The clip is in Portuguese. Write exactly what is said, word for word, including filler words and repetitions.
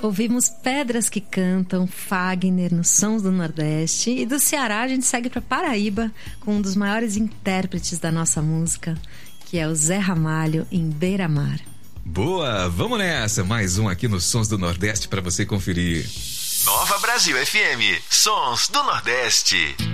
Ouvimos Pedras que Cantam, Fagner, nos Sons do Nordeste. E do Ceará a gente segue para Paraíba com um dos maiores intérpretes da nossa música, que é o Zé Ramalho, em Beira-Mar. Boa, vamos nessa. Mais um aqui nos Sons do Nordeste para você conferir. Nova Brasil F M, Sons do Nordeste.